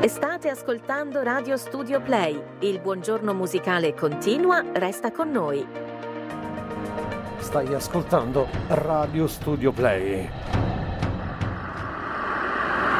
State ascoltando Radio Studio Play. Il buongiorno musicale continua, resta con noi. Stai ascoltando Radio Studio Play.